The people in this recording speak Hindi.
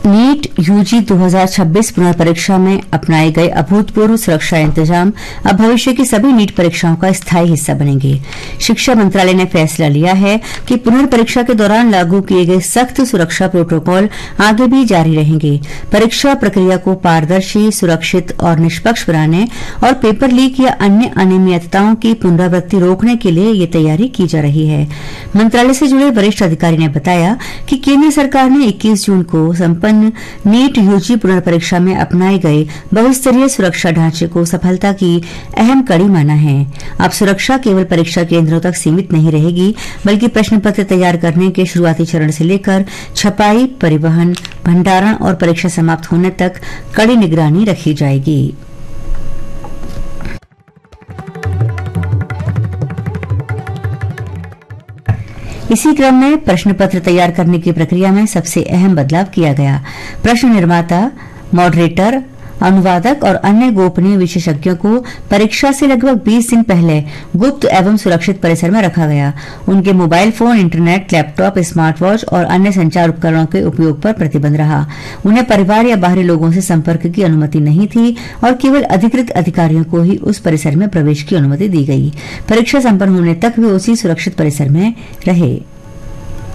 नीट यूजी 2026 पुनर्परीक्षा में अपनाए गए अभूतपूर्व सुरक्षा इंतजाम अब भविष्य की सभी नीट परीक्षाओं का स्थायी हिस्सा बनेंगे। शिक्षा मंत्रालय ने फैसला लिया है कि पुनर्परीक्षा के दौरान लागू किए गए सख्त सुरक्षा प्रोटोकॉल आगे भी जारी रहेंगे। परीक्षा प्रक्रिया को पारदर्शी, सुरक्षित और निष्पक्ष बनाने और पेपर लीक या अन्य अनियमितताओं की पुनरावृत्ति रोकने के लिए ये तैयारी की जा रही है। मंत्रालय से जुड़े वरिष्ठ अधिकारी ने बताया कि केंद्र सरकार ने 21 जून को संपन्न नीट यूजी पुनर्परीक्षा में अपनाए गए बहुस्तरीय सुरक्षा ढांचे को सफलता की अहम कड़ी माना है। अब सुरक्षा केवल परीक्षा केंद्रों तक सीमित नहीं रहेगी, बल्कि प्रश्न पत्र तैयार करने के शुरुआती चरण से लेकर छपाई, परिवहन, भंडारण और परीक्षा समाप्त होने तक कड़ी निगरानी रखी जाएगी। इसी क्रम में प्रश्न पत्र तैयार करने की प्रक्रिया में सबसे अहम बदलाव किया गया। प्रश्न निर्माता, मॉडरेटर, अनुवादक और अन्य गोपनीय विशेषज्ञों को परीक्षा से लगभग 20 दिन पहले गुप्त एवं सुरक्षित परिसर में रखा गया। उनके mobile phone, internet, laptop, smart watch और अन्य संचार उपकरणों के उपयोग पर प्रतिबंध रहा। उन्हें परिवार या बाहरी लोगों से संपर्क की अनुमति नहीं थी और केवल अधिकृत अधिकारियों को ही उस परिसर में प्रवेश की अनुमति दी गई। परीक्षा संपन्न होने तक वे उसी सुरक्षित परिसर में रहे।